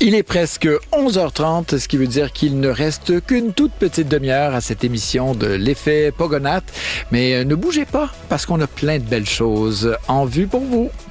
Il est presque 11h30, ce qui veut dire qu'il ne reste qu'une toute petite demi-heure à cette émission de l'effet Pogonath. Mais ne bougez pas, parce qu'on a plein de belles choses en vue pour vous.